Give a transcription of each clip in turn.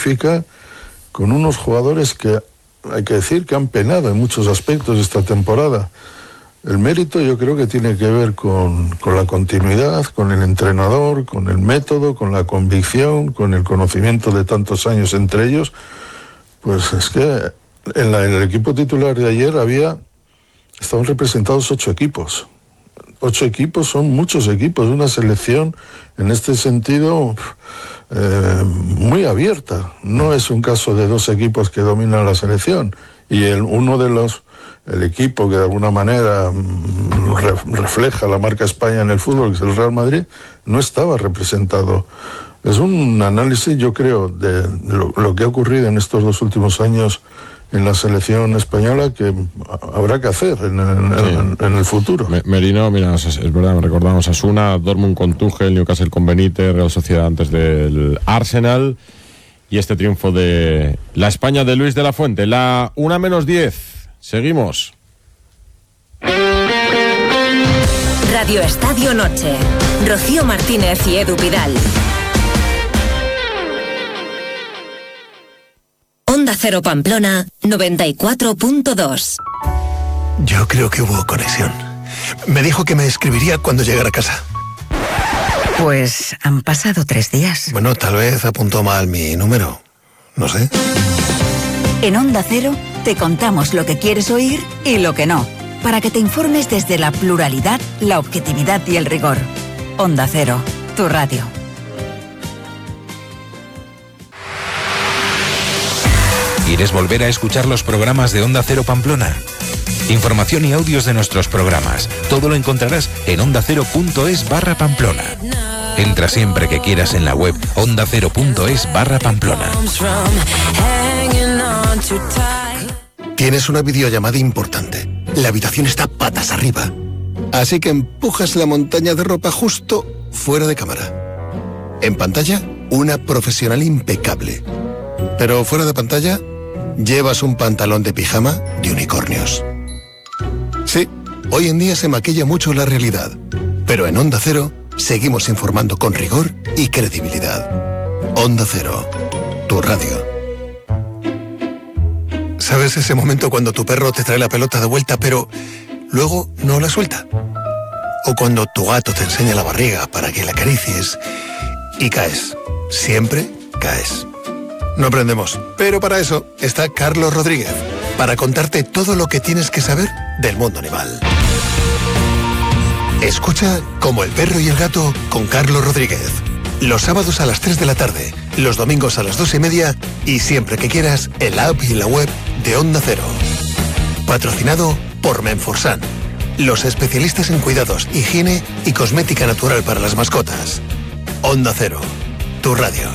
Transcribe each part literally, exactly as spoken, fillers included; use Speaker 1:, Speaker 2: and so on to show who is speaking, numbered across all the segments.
Speaker 1: magnífica, con unos jugadores que hay que decir que han penado en muchos aspectos esta temporada. El mérito yo creo que tiene que ver con, con la continuidad, con el entrenador, con el método, con la convicción, con el conocimiento de tantos años entre ellos. Pues es que en, la, en el equipo titular de ayer había, estaban representados ocho equipos. Ocho equipos son muchos equipos, una selección en este sentido eh, muy abierta. No es un caso de dos equipos que dominan la selección y el, uno de los el equipo que de alguna manera re, refleja la marca España en el fútbol, que es el Real Madrid, no estaba representado. Es un análisis, yo creo, de lo, lo que ha ocurrido en estos dos últimos años en la selección española, que habrá que hacer en, en, sí. en, en el futuro.
Speaker 2: Merino, mira, es, es verdad, recordamos a Asuna, Dortmund con Tuchel, Newcastle con Benítez, Real Sociedad antes del Arsenal, y este triunfo de la España de Luis de la Fuente. La una menos diez. Seguimos.
Speaker 3: Radio Estadio Noche. Rocío Martínez y Edu Pidal. Onda Cero Pamplona, noventa y cuatro punto dos.
Speaker 4: Yo creo que hubo conexión. Me dijo que me escribiría cuando llegara a casa.
Speaker 5: Pues han pasado tres días.
Speaker 4: Bueno, tal vez apuntó mal mi número. No sé.
Speaker 5: En Onda Cero te contamos lo que quieres oír y lo que no, para que te informes desde la pluralidad, la objetividad y el rigor. Onda Cero, tu radio.
Speaker 6: ¿Quieres volver a escuchar los programas de Onda Cero Pamplona? Información y audios de nuestros programas. Todo lo encontrarás en ondacero.es barra Pamplona. Entra siempre que quieras en la web ondacero.es barra Pamplona.
Speaker 4: Tienes una videollamada importante. La habitación está patas arriba. Así que empujas la montaña de ropa justo fuera de cámara. En pantalla, una profesional impecable. Pero fuera de pantalla, llevas un pantalón de pijama de unicornios. Sí, hoy en día se maquilla mucho la realidad. Pero en Onda Cero, seguimos informando con rigor y credibilidad. Onda Cero, tu radio. ¿Sabes ese momento cuando tu perro te trae la pelota de vuelta, pero luego no la suelta? O cuando tu gato te enseña la barriga para que la acaricies y caes. Siempre caes. No aprendemos, pero para eso está Carlos Rodríguez, para contarte todo lo que tienes que saber del mundo animal. Escucha Como el perro y el gato con Carlos Rodríguez. Los sábados a las tres de la tarde, los domingos a las dos y media y siempre que quieras en la app y la web de Onda Cero. Patrocinado por Menforsan, los especialistas en cuidados, higiene y cosmética natural para las mascotas. Onda Cero, tu radio.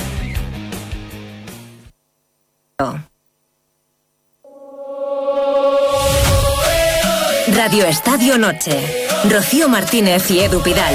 Speaker 3: Radio Estadio Noche. Rocío Martínez y Edu Pidal.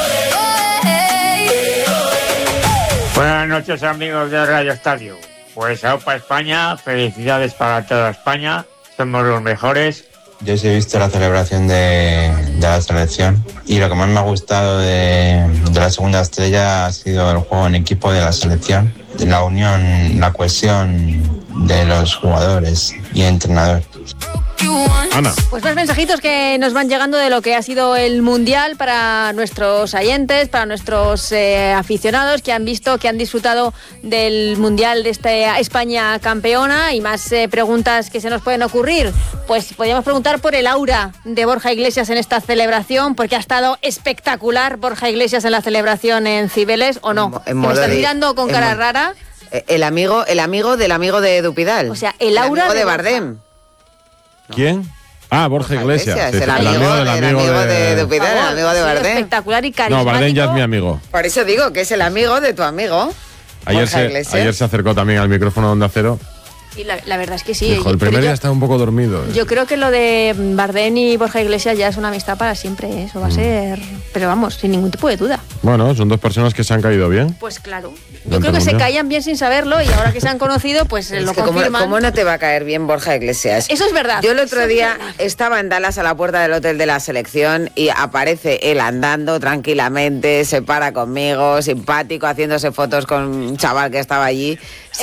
Speaker 7: Buenas noches, amigos de Radio Estadio. Pues aupa España, felicidades para toda España, somos los mejores.
Speaker 8: Yo sí he visto la celebración de, de la selección y lo que más me ha gustado de, de la segunda estrella ha sido el juego en equipo de la selección, la unión, la cohesión de los jugadores y entrenador.
Speaker 2: Ana.
Speaker 9: Pues más mensajitos que nos van llegando de lo que ha sido el Mundial para nuestros oyentes, para nuestros eh, aficionados que han visto, que han disfrutado del Mundial de esta España campeona, y más eh, preguntas que se nos pueden ocurrir. Pues podríamos preguntar por el aura de Borja Iglesias en esta celebración, porque ha estado espectacular Borja Iglesias en la celebración en Cibeles, ¿o no?
Speaker 10: En
Speaker 9: ¿Me estás mirando con cara rara?
Speaker 10: El amigo, el amigo del amigo de Edu Pidal.
Speaker 9: O sea, el aura
Speaker 10: el amigo de,
Speaker 9: de
Speaker 10: Bardem.
Speaker 2: ¿Quién? Ah, Borja Iglesias.
Speaker 10: Iglesias,
Speaker 2: Sí,
Speaker 10: el,
Speaker 2: el
Speaker 10: amigo,
Speaker 2: amigo del amigo,
Speaker 10: amigo de,
Speaker 2: de,
Speaker 10: de Pidal, el amigo de Bardem.
Speaker 9: Espectacular y carismático.
Speaker 2: No, Bardem ya es mi amigo.
Speaker 10: Por eso digo que es el amigo de tu amigo.
Speaker 2: Ayer se, ayer se acercó también al micrófono de Onda Cero.
Speaker 9: Y la, la verdad es que sí.
Speaker 2: Dijo, el primer día está un poco dormido.
Speaker 9: Yo creo que lo de Bardem y Borja Iglesias ya es una amistad para siempre, ¿eh? Eso va a ser... Pero vamos, sin ningún tipo de duda.
Speaker 2: Bueno, son dos personas que se han caído bien.
Speaker 9: Pues claro. Yo creo que se caían bien sin saberlo, y ahora que se han conocido, pues es lo confirman.
Speaker 10: ¿Cómo, ¿Cómo no te va a caer bien Borja Iglesias?
Speaker 9: Eso es verdad.
Speaker 10: Yo el otro día estaba en Dallas a la puerta del hotel de la selección y aparece él andando tranquilamente, se para conmigo, simpático, haciéndose fotos con un chaval que estaba allí.